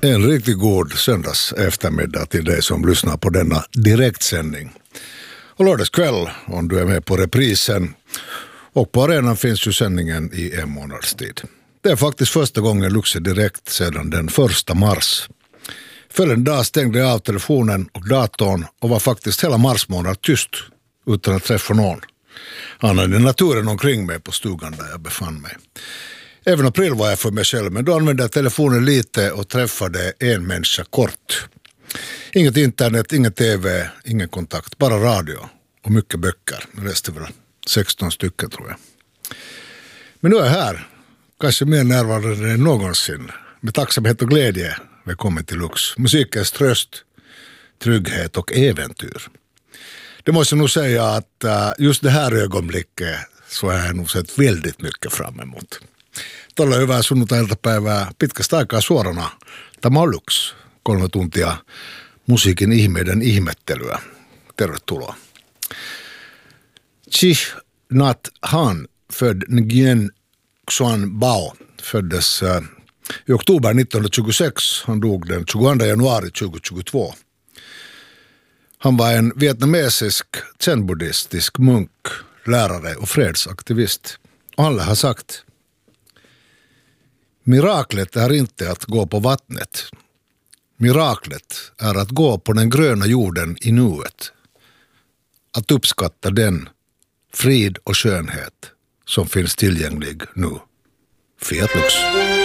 En riktigt god söndags eftermiddag till dig som lyssnar på denna direktsändning. Och lördagskväll om du är med på reprisen. Och på arenan finns ju sändningen i en månads tid. Det är faktiskt första gången Lux är direkt sedan den 1 mars. Följande dag stängde jag av telefonen och datorn och var faktiskt hela marsmånad tyst utan att träffa någon. Annan än naturen omkring mig på stugan där jag befann mig. Även april var jag för mig själv, men då använde jag telefonen lite och träffade en människa kort. Inget internet, ingen tv, ingen kontakt, bara radio och mycket böcker. Jag läste väl 16 stycken tror jag. Men nu är jag här, kanske mer närvarande än någonsin. Med tacksamhet och glädje, välkommen till Lux. Musikens tröst, trygghet och äventyr. Det måste jag nog säga att just det här ögonblicket så har jag nog sett väldigt mycket fram emot. Tuolla hyvää sunnuntai-iltapäivää pitkästä aikaa suorana. Tämä on Lux, 3 tuntia musiikin ihmeiden ihmettelyä. Tervetuloa. Thich Nhat Hanh, född Nguyen Xuan Bao, föddes i oktober 1926. Han dog den 22 januari 2022. Han var en vietnamesisk zen-buddhistisk munk, lärare och fredsaktivist. Och han har sagt: miraklet är inte att gå på vattnet. Miraklet är att gå på den gröna jorden i nuet. Att uppskatta den frid och skönhet som finns tillgänglig nu. Fiat Lux.